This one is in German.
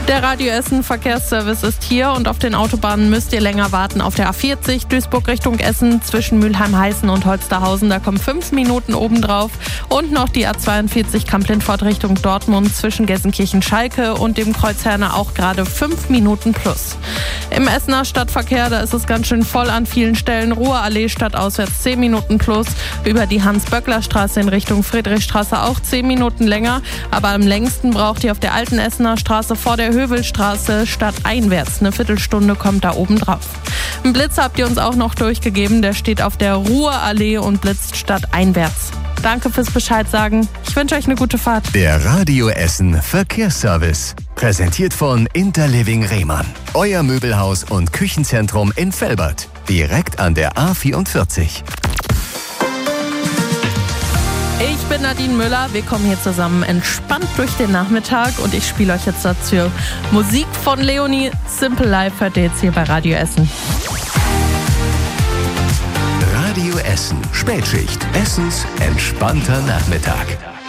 Der Radio Essen Verkehrsservice ist hier und auf den Autobahnen müsst ihr länger warten. Auf der A40 Duisburg Richtung Essen zwischen Mülheim-Heißen und Holsterhausen, da kommen 5 Minuten obendrauf. Und noch die A42 Kamp-Lintfort Richtung Dortmund zwischen Gelsenkirchen-Schalke und dem Kreuz Herne auch gerade 5 Minuten plus. Im Essener Stadtverkehr, da ist es ganz schön voll an vielen Stellen. Ruhrallee stadtauswärts 10 Minuten plus. Über die Hans-Böckler-Straße in Richtung Friedrichstraße auch 10 Minuten länger. Aber am längsten braucht ihr auf der alten Essener Straße vor der Hövelstraße stadteinwärts. Eine Viertelstunde kommt da oben drauf. Einen Blitz habt ihr uns auch noch durchgegeben. Der steht auf der Ruhrallee und blitzt stadteinwärts. Danke fürs Bescheid sagen. Ich wünsche euch eine gute Fahrt. Der Radio Essen Verkehrsservice. Präsentiert von Interliving Rehmann. Euer Möbelhaus und Küchenzentrum in Velbert. Direkt an der A44. Ich bin Nadine Müller, wir kommen hier zusammen entspannt durch den Nachmittag und ich spiele euch jetzt dazu Musik von Leonie. Simple Life hört ihr jetzt hier bei Radio Essen. Radio Essen, Spätschicht, Essens entspannter Nachmittag.